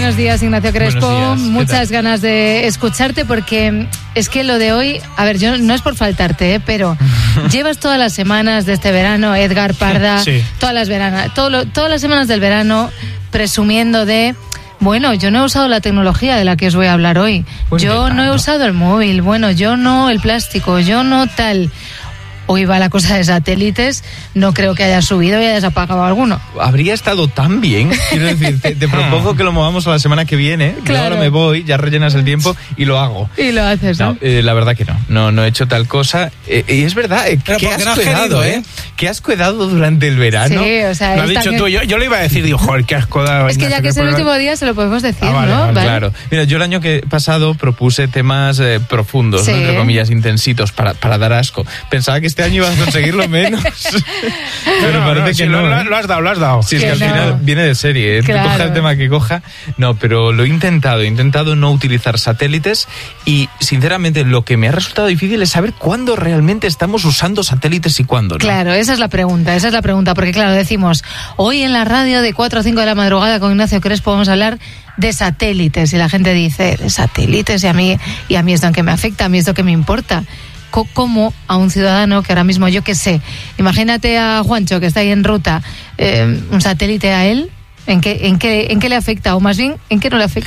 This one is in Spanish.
Buenos días, Ignacio Crespo. Buenos días. Muchas ganas de escucharte porque es que lo de hoy, a ver, yo no es por faltarte, pero llevas todas las semanas de este verano, Edgar Parda, Sí. todas las semanas del verano presumiendo de... Bueno, yo no he usado la tecnología de la que os voy a hablar hoy. Pues Yo no he usado el móvil. Bueno, yo no el plástico. Yo no tal. Hoy va la cosa de satélites. No creo que hayas subido y hayas apagado alguno. Habría estado tan bien, quiero decir, te propongo que lo movamos a la semana que viene. Claro. Yo ahora me voy, ya rellenas el tiempo y lo hago. Y lo haces, ¿no? No, la verdad que no he hecho tal cosa. Y es verdad, Pero ¿qué porque has no has cuidado, querido, ¿eh? ¿Qué has cuidado durante el verano? Sí, o sea, Lo has esta dicho que- tú, yo le iba a decir, digo, joder, qué asco dado. Es que ya que es el último día se lo podemos decir, vale, ¿no? vale, Claro. Mira, yo el año que pasado propuse temas profundos, Sí. ¿no? Entre comillas, intensitos, para dar asco. Pensaba que este año ibas a conseguirlo menos. Pero parece que no. Lo has dado. Sí, es que Que al no. final viene de serie, Claro. coja el tema que coja. No, pero lo he intentado no utilizar satélites y sinceramente lo que me ha resultado difícil es saber cuándo realmente estamos usando satélites y cuándo no. Claro, esa es la pregunta, porque claro, decimos, hoy en la radio de 4 a 5 de la madrugada con Ignacio Crespo vamos a hablar de satélites y la gente dice, de satélites y a mí esto en que me afecta, a mí esto que me importa. ¿Cómo a un ciudadano que ahora mismo, yo qué sé, imagínate a Juancho que está ahí en ruta, un satélite a él, ¿en qué le afecta? O más bien, ¿en qué no le afecta?